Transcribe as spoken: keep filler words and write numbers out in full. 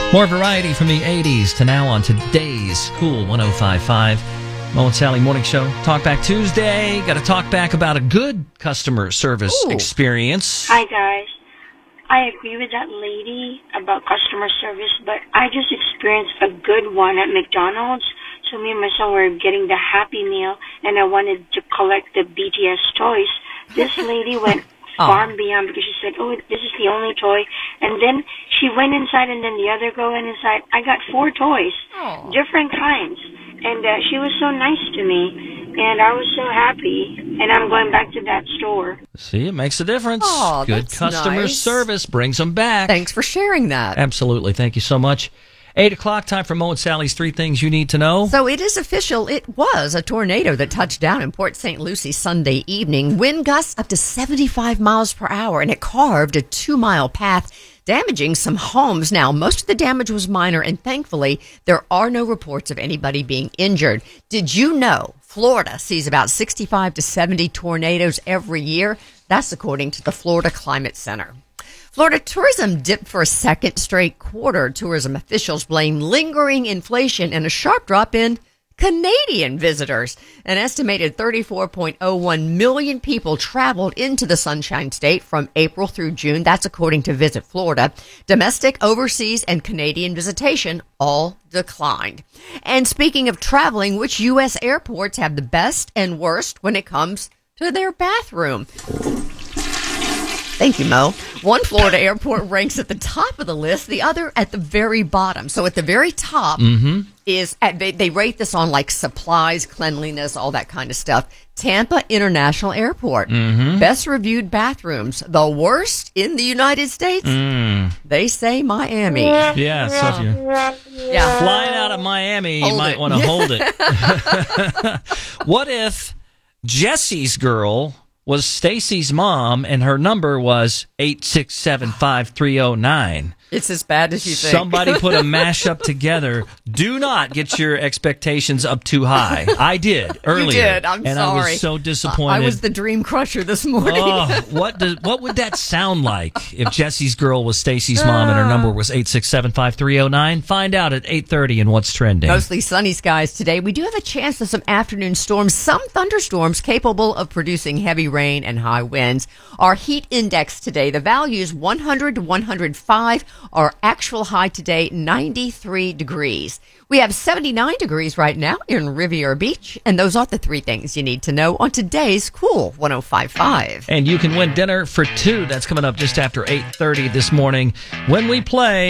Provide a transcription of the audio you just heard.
More variety from the eighties to now on today's Cool one oh five point five. Mo and Sally Morning Show. Talkback Tuesday. Got to talk back about a good customer service Ooh. experience. Hi, guys. I agree with that lady about customer service, but I just experienced a good one at McDonald's. So me and my son were getting the Happy Meal, and I wanted to collect the B T S toys. This lady went far and beyond because she said, oh, this is the only toy. And then she went inside, and then the other girl went inside. I got four toys, Aww. different kinds. And uh, she was so nice to me, and I was so happy. And I'm going back to that store. See, it makes a difference. Aw, good that's customer nice. service brings them back. Thanks for sharing that. Absolutely. Thank you so much. Eight o'clock, time for Mo and Sally's Three Things You Need to Know. So it is official. It was a tornado that touched down in Port Saint Lucie Sunday evening. Wind gusts up to seventy-five miles per hour, and it carved a two-mile path, damaging some homes. Now, most of the damage was minor, and thankfully, there are no reports of anybody being injured. Did you know Florida sees about sixty-five to seventy tornadoes every year? That's according to the Florida Climate Center. Florida tourism dipped for a second straight quarter. Tourism officials blame lingering inflation and a sharp drop in Canadian visitors. An estimated thirty-four point oh one million people traveled into the Sunshine State from April through June. That's according to Visit Florida. Domestic, overseas, and Canadian visitation all declined. And speaking of traveling, which U S airports have the best and worst when it comes to their bathroom? Thank you, Mo. One Florida airport ranks at the top of the list, the other at the very bottom. So at the very top Mm-hmm. is, at, they, they rate this on like supplies, cleanliness, all that kind of stuff. Tampa International Airport. Mm-hmm. Best reviewed bathrooms. The worst in the United States? Mm. They say Miami. Yeah, so if you're Yeah. flying out of Miami, you Hold might it. want to hold it. What if Jesse's girl was Stacy's mom and her number was eight six seven five three oh nine? It's as bad as you think. Somebody put a mashup together. Do not get your expectations up too high. I did earlier. You did. I'm and sorry. I was so disappointed. I was the dream crusher this morning. Oh, what does what would that sound like if Jesse's girl was Stacy's mom and her number was eight six seven five three oh nine? Find out at eight thirty in What's Trending. Mostly sunny skies today. We do have a chance of some afternoon storms, some thunderstorms capable of producing heavy rain and high winds. Our heat index today, the values one hundred to one hundred five. Our actual high today, ninety-three degrees. We have seventy-nine degrees right now in Riviera Beach, and those are the three things you need to know on today's Cool one oh five point five. And you can win dinner for two. That's coming up just after eight thirty this morning when we play